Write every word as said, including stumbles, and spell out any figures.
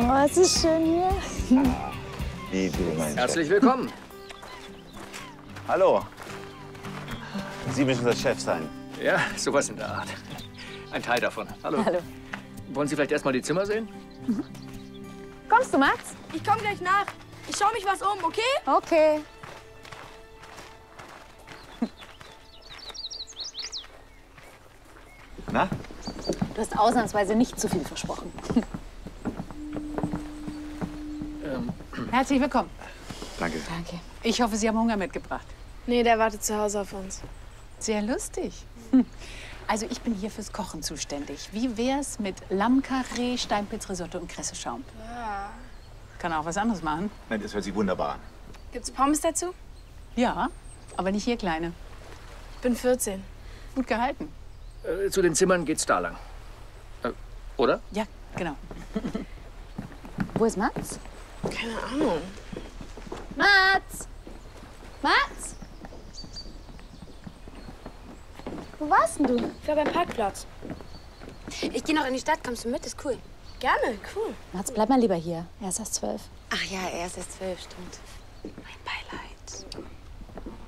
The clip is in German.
Oh, es ist schön hier. Wie du meinst. Herzlich willkommen. Hallo. Sie müssen der Chef sein. Ja, sowas in der Art. Ein Teil davon. Hallo. Hallo. Wollen Sie vielleicht erst mal die Zimmer sehen? Mhm. Kommst du, Max? Ich komme gleich nach. Ich schaue mich was um, okay? Okay. Na? Du hast ausnahmsweise nicht zu viel versprochen. Ähm. Herzlich willkommen. Danke. Danke. Ich hoffe, Sie haben Hunger mitgebracht. Nee, der wartet zu Hause auf uns. Sehr lustig. Also ich bin hier fürs Kochen zuständig. Wie wär's mit Lammkarree, Steinpilzrisotto und Kresseschaum? Ja. Kann auch was anderes machen. Nein, das hört sich wunderbar an. Gibt's Pommes dazu? Ja, aber nicht hier, Kleine. Ich bin vierzehn. Gut gehalten. Äh, zu den Zimmern geht's da lang. Äh, oder? Ja, genau. Wo ist Mats? Keine Ahnung. Mats! Mats! Wo warst denn du? Ich war beim Parkplatz. Ich gehe noch in die Stadt. Kommst du mit? Ist cool. Gerne, cool. Mats, bleib mal lieber hier. Er ist erst zwölf. Ach ja, er ist erst zwölf, stimmt. Mein Beileid.